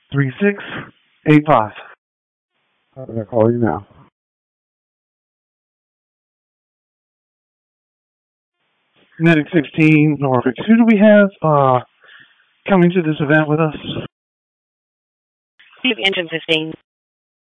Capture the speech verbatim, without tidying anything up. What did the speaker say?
three six eight five. I'm going to call you now. Medic sixteen, Norfolk. Who do we have uh, coming to this event with us? We have Engine fifteen.